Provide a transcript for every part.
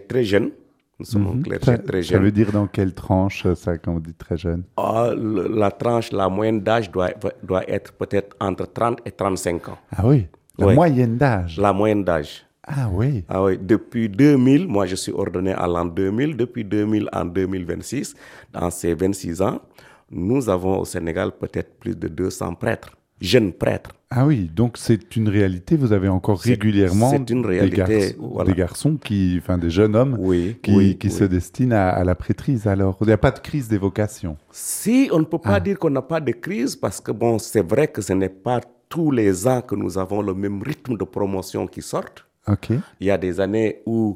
très jeunes. Nous sommes un clergé très Ça jeune. veut dire dans quelle tranche, ça, quand vous dites très jeune? La tranche, la moyenne d'âge doit être peut-être entre 30 et 35 ans. Ah oui, la Ouais. moyenne d'âge. La moyenne d'âge. Ah oui. Ah oui, depuis 2000, moi je suis ordonné à l'an 2000, depuis 2000 en 2026, dans ces 26 ans, nous avons au Sénégal peut-être plus de 200 prêtres, jeunes prêtres. Ah oui, donc c'est une réalité. Vous avez encore régulièrement c'est une réalité, voilà. des garçons des jeunes hommes qui se destinent à la prêtrise. Alors, il n'y a pas de crise des vocations. Si, on ne peut pas dire qu'on n'a pas de crise parce que bon, c'est vrai que ce n'est pas tous les ans que nous avons le même rythme de promotion qui sortent. Ok. Il y a des années où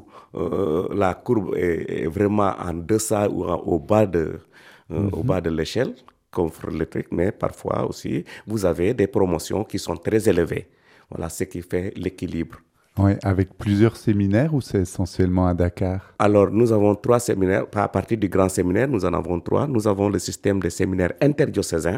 la courbe est vraiment en deçà ou au bas de l'échelle, comme l'électrique, mais parfois aussi, vous avez des promotions qui sont très élevées. Voilà ce qui fait l'équilibre. Oui, avec plusieurs séminaires ou c'est essentiellement à Dakar? Alors, nous avons 3 séminaires. À partir du grand séminaire, nous en avons 3. Nous avons le système des séminaires interdiocésains.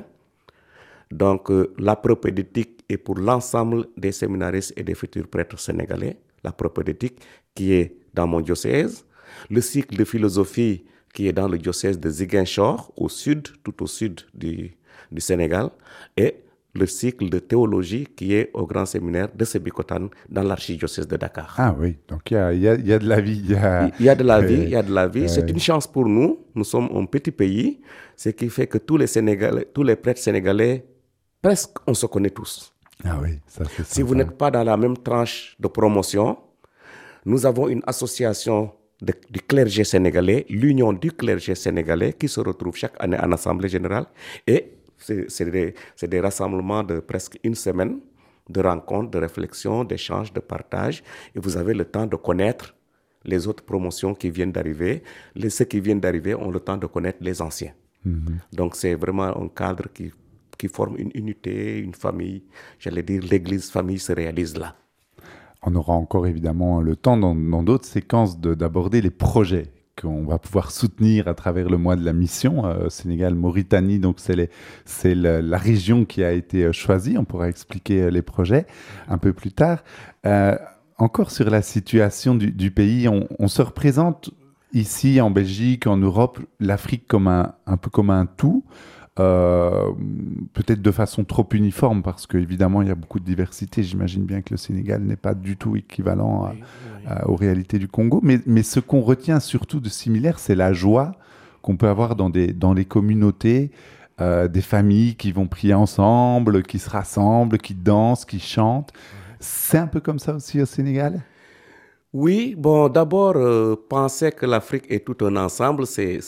Donc, la propédeutique est pour l'ensemble des séminaristes et des futurs prêtres sénégalais. La propédeutique qui est dans mon diocèse. Le cycle de philosophie qui est dans le diocèse de Ziguinchor, tout au sud du Sénégal. Et le cycle de théologie qui est au grand séminaire de Sébikotane dans l'archidiocèse de Dakar. Ah oui, donc il y a de la vie. Il y a de la vie, il y a de la vie. C'est une chance pour nous. Nous sommes un petit pays, ce qui fait que tous les prêtres sénégalais, presque, on se connaît tous. Ah oui, ça c'est Si vous n'êtes pas dans la même tranche de promotion, nous avons une association du clergé sénégalais, l'Union du clergé sénégalais, qui se retrouve chaque année en assemblée générale. Et c'est des rassemblements de presque une semaine, de rencontres, de réflexions, d'échanges, de partage. Et vous avez le temps de connaître les autres promotions qui viennent d'arriver. Ceux qui viennent d'arriver ont le temps de connaître les anciens. Donc c'est vraiment un cadre qui forme une unité, une famille. J'allais dire, l'église famille se réalise là. On aura encore évidemment le temps dans d'autres séquences d'aborder les projets qu'on va pouvoir soutenir à travers le mois de la mission Sénégal-Mauritanie. Donc c'est la région qui a été choisie. On pourra expliquer les projets un peu plus tard. Encore sur la situation du pays, on se représente ici en Belgique, en Europe, l'Afrique comme un peu comme un tout. Peut-être de façon trop uniforme parce qu'évidemment il y a beaucoup de diversité. J'imagine bien que le Sénégal n'est pas du tout équivalent aux réalités du Congo, mais ce qu'on retient surtout de similaire, c'est la joie qu'on peut avoir dans les communautés, des familles qui vont prier ensemble, qui se rassemblent, qui dansent, qui chantent. C'est un peu comme ça aussi au Sénégal? Oui, bon, d'abord, penser que l'Afrique est tout un ensemble, c'est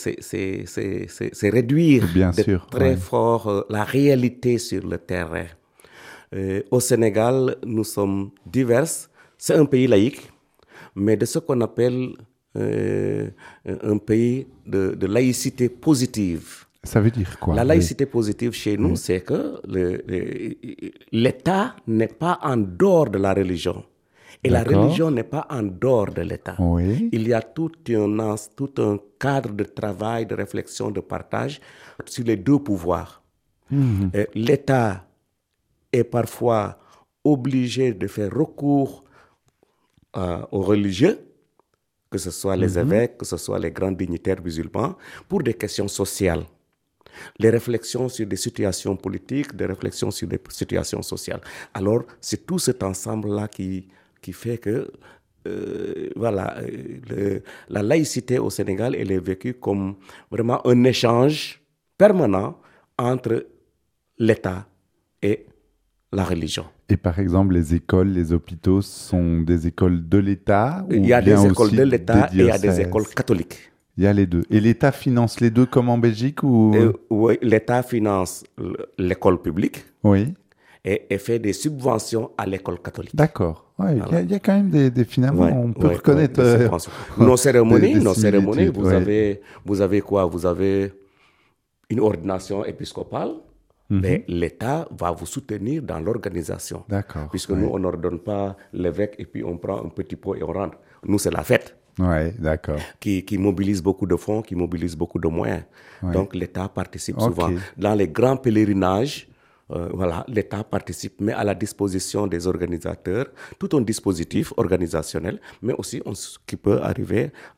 réduire Bien sûr, très fort la réalité sur le terrain. Au Sénégal, nous sommes divers. C'est un pays laïque, mais de ce qu'on appelle un pays de laïcité positive. Ça veut dire quoi? La laïcité positive chez nous, c'est que l'État n'est pas en dehors de la religion. Et la religion n'est pas en dehors de l'État. Oui. Il y a tout un cadre de travail, de réflexion, de partage sur les deux pouvoirs. L'État est parfois obligé de faire recours aux religieux, que ce soit les évêques, que ce soit les grands dignitaires musulmans, pour des questions sociales. Les réflexions sur des situations politiques, des réflexions sur des situations sociales. Alors, c'est tout cet ensemble-là qui fait que la laïcité au Sénégal, elle est vécue comme vraiment un échange permanent entre l'État et la religion. Et par exemple, les écoles, les hôpitaux sont des écoles de l'État ou il y a bien des écoles aussi de l'État des et il y a des diocèses? écoles catholiques. Il y a les deux. Et l'État finance les deux comme en Belgique ou... Oui, l'État finance l'école publique. Oui. Et fait des subventions à l'école catholique. D'accord. Ouais, Voilà. Il y a quand même des finalement, on peut reconnaître... nos cérémonies, similitudes, vous avez quoi? Vous avez une ordination épiscopale, mais l'État va vous soutenir dans l'organisation. D'accord. Puisque nous, on n'ordonne pas l'évêque et puis on prend un petit pot et on rentre. Nous, c'est la fête. Oui, d'accord. Qui mobilise beaucoup de fonds, qui mobilise beaucoup de moyens. Donc, l'État participe souvent. Dans les grands pèlerinages, l'État participe, met à la disposition des organisateurs tout un dispositif organisationnel, mais aussi qui peut arriver